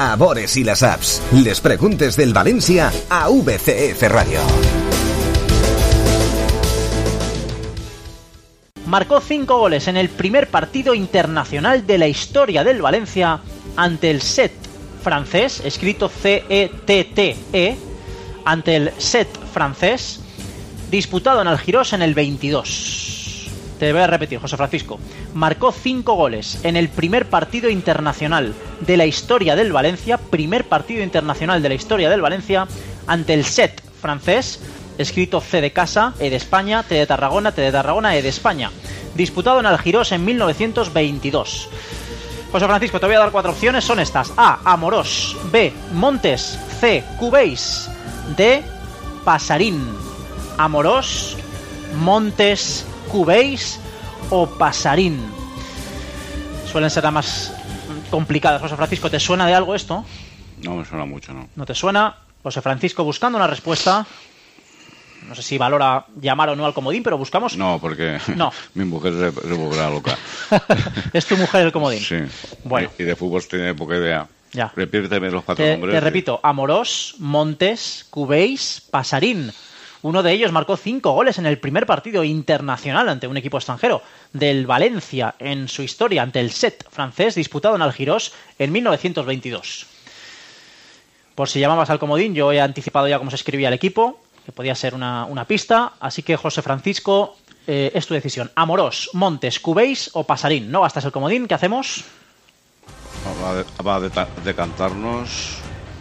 a Bores i les Apps. Les preguntes del València a VCF Radio. Marcó 5 goles en el primer partido internacional de la historia del Valencia ante el Set francés, escrito C-E-T-T-E, ante el Set francés, disputado en Algirós en el 22. Te voy a repetir, José Francisco. Marcó 5 goles en el primer partido internacional de la historia del Valencia, primer partido internacional de la historia del Valencia, ante el Set francés, escrito C de casa, E de España, T de Tarragona, E de España, disputado en Algirós en 1922. José Francisco, te voy a dar 4 opciones, son estas: A, Amorós; B, Montes; C, Cubéis; D, Pasarín. Amorós, Montes, Cubéis o Pasarín. Suelen ser las más complicadas. José Francisco, ¿te suena de algo esto? No me suena mucho, ¿no? ¿No te suena? José Francisco, buscando una respuesta. No sé si valora llamar o no al comodín, pero buscamos. No, porque no. Mi mujer se volverá loca. ¿Es tu mujer el comodín? Sí. Bueno. Y de fútbol tiene poca idea. Ya. Repíteme los 4 nombres. Te repito: Amorós, Montes, Cubéis, Pasarín. Uno de ellos marcó 5 goles en el primer partido internacional ante un equipo extranjero del Valencia en su historia, ante el Set francés, disputado en Algirós en 1922. Por si llamabas al comodín, yo he anticipado ya cómo se escribía el equipo, que podía ser una pista. Así que, José Francisco, es tu decisión. Amorós, Montes, Cubéis o Pasarín. No gastas el comodín, ¿qué hacemos? Va a decantarnos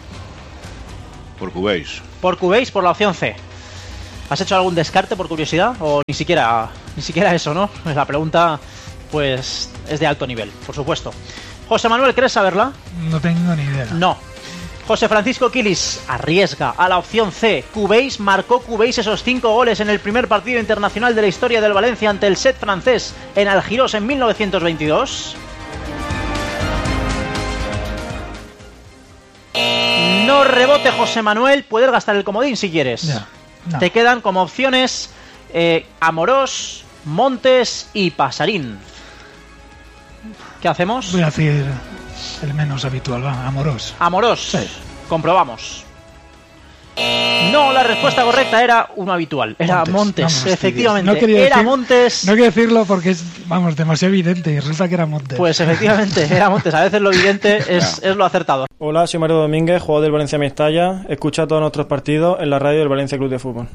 por Cubéis. Por Cubéis, por la opción C. ¿Has hecho algún descarte por curiosidad? O ni siquiera eso, ¿no? La pregunta, pues, es de alto nivel, por supuesto. José Manuel, ¿quieres saberla? No tengo ni idea. No. José Francisco Quilis arriesga a la opción C. Cubéis, marcó Cubéis esos 5 goles en el primer partido internacional de la historia del Valencia ante el Set francés en Algirós en 1922. No rebote, José Manuel. Puedes gastar el comodín si quieres. No. Te quedan como opciones Amorós, Montes y Pasarín. ¿Qué hacemos? Voy a decir el menos habitual, va, Amorós. Amorós, sí. Comprobamos. No, la respuesta correcta era uno habitual. Era Montes, efectivamente. No quería era Montes. No quiero decirlo porque es, demasiado evidente y resulta que era Montes. Pues efectivamente, era Montes. A veces lo evidente es lo acertado. Hola, soy Mario Domínguez, jugador del Valencia Mestalla. Escucha todos nuestros partidos en la radio del Valencia Club de Fútbol.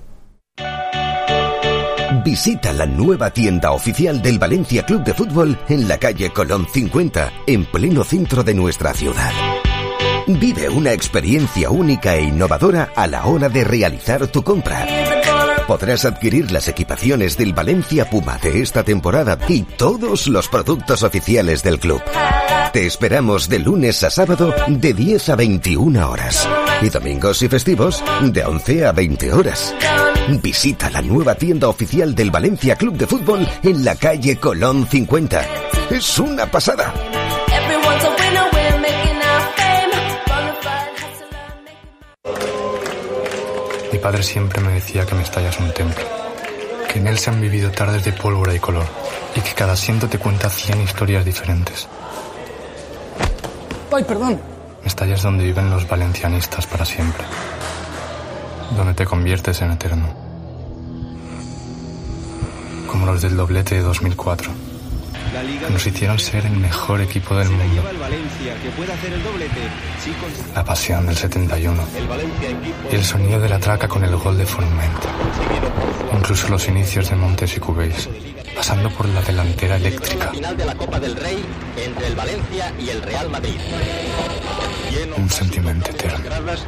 Visita la nueva tienda oficial del Valencia Club de Fútbol en la calle Colón 50, en pleno centro de nuestra ciudad. Vive una experiencia única e innovadora a la hora de realizar tu compra. Podrás adquirir las equipaciones del Valencia Puma de esta temporada y todos los productos oficiales del club. Te esperamos de lunes a sábado de 10 a 21 horas y domingos y festivos de 11 a 20 horas. Visita la nueva tienda oficial del Valencia Club de Fútbol en la calle Colón 50. Es una pasada. Mi padre siempre me decía que Mestalla es un templo, que en él se han vivido tardes de pólvora y color, y que cada asiento te cuenta 100 historias diferentes. ¡Ay, perdón! Mestalla es donde viven los valencianistas para siempre, donde te conviertes en eterno, como los del doblete de 2004. Nos hicieron ser el mejor equipo del mundo. La pasión del 71 y el sonido de la traca con el gol de Forment. Incluso los inicios de Montes y Cubéis, pasando por la delantera eléctrica. Un sentimiento eterno.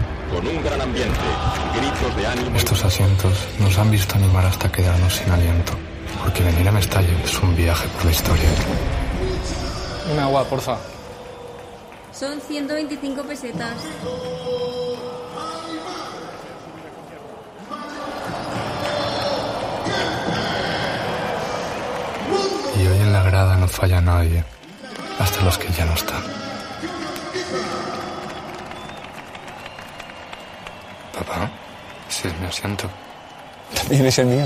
Estos asientos nos han visto animar hasta quedarnos sin aliento. Porque venir a Mestalla es un viaje por la historia. Un agua, porfa. Son 125 pesetas. Y hoy en la grada no falla nadie, hasta los que ya no están. Papá, ese es mi asiento. También es el mío.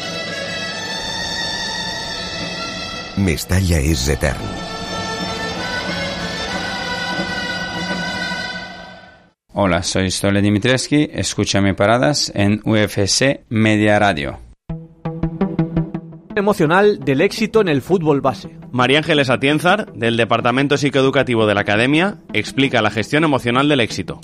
Mestalla és etern. Hola, soy Stole Dimitrescu, escúchame paradas en UFC Media Radio. Emocional del éxito en el fútbol base. María Ángeles Atienzar, del Departamento Psicoeducativo de la Academia, explica la gestión emocional del éxito.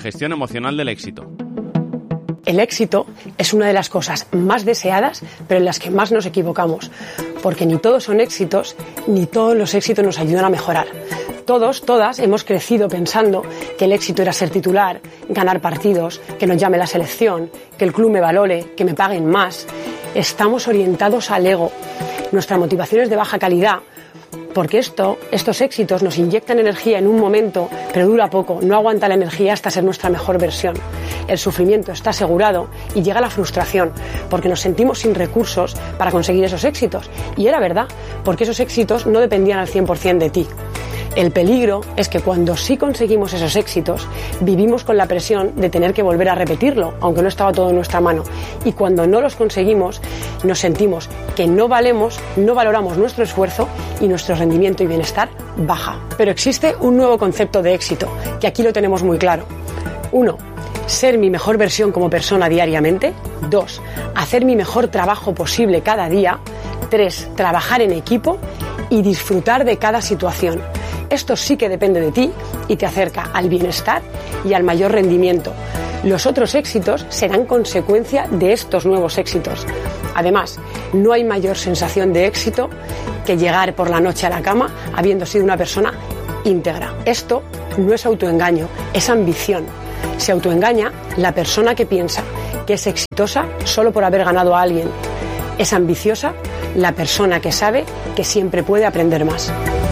El éxito es una de las cosas más deseadas, pero en las que más nos equivocamos, porque ni todos son éxitos, ni todos los éxitos nos ayudan a mejorar. Todos, todas, hemos crecido pensando que el éxito era ser titular, ganar partidos, que nos llame la selección, que el club me valore, que me paguen más. Estamos orientados al ego. Nuestra motivación es de baja calidad, porque estos éxitos nos inyectan energía en un momento, pero dura poco, no aguanta la energía hasta ser nuestra mejor versión. El sufrimiento está asegurado y llega la frustración, porque nos sentimos sin recursos para conseguir esos éxitos. Y era verdad, porque esos éxitos no dependían al 100% de ti. El peligro es que cuando sí conseguimos esos éxitos, vivimos con la presión de tener que volver a repetirlo, aunque no estaba todo en nuestra mano. Y cuando no los conseguimos, nos sentimos que no valemos, no valoramos nuestro esfuerzo y nuestro rendimiento y bienestar baja. Pero existe un nuevo concepto de éxito, que aquí lo tenemos muy claro. 1. Ser mi mejor versión como persona diariamente. 2. Hacer mi mejor trabajo posible cada día. 3. Trabajar en equipo y disfrutar de cada situación. Esto sí que depende de ti y te acerca al bienestar y al mayor rendimiento. Los otros éxitos serán consecuencia de estos nuevos éxitos. Además, no hay mayor sensación de éxito que llegar por la noche a la cama habiendo sido una persona íntegra. Esto no es autoengaño, es ambición. Se autoengaña la persona que piensa que es exitosa solo por haber ganado a alguien. Es ambiciosa la persona que sabe que siempre puede aprender más.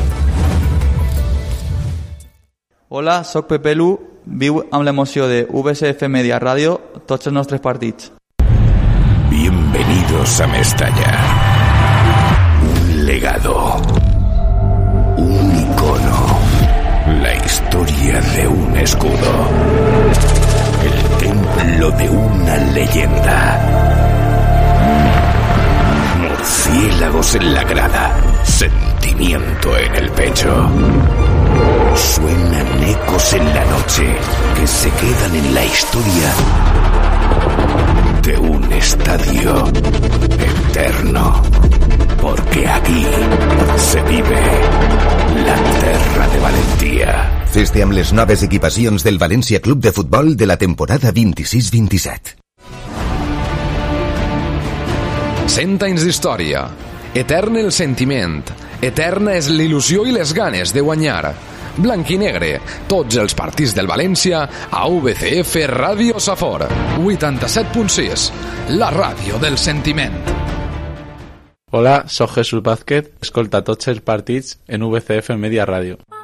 Hola, soc Pepe Lu, viu amb l'emoció de VSF Media Radio tots els nostres partits. Bienvenidos a Mestalla. Un legado. Un icono. La historia de un escudo. El templo de una leyenda. Murciélagos en la grada. Sentimiento en el pecho. Suenan ecos en la noche que se quedan en la historia de un estadio eterno. Porque aquí se vive la terra de Valentía. Feste amb les noves equipacions del València Club de Futbol de la temporada 26-27. 100 anys d'història. Etern el sentiment. Eterna és l'il·lusió i les ganes de guanyar. Blanc i negre, tots els partits del València a VCF Ràdio Safor 87.6, la ràdio del sentiment. Hola, soc Jesús Vázquez, escolta tots els partits en VCF Media Ràdio.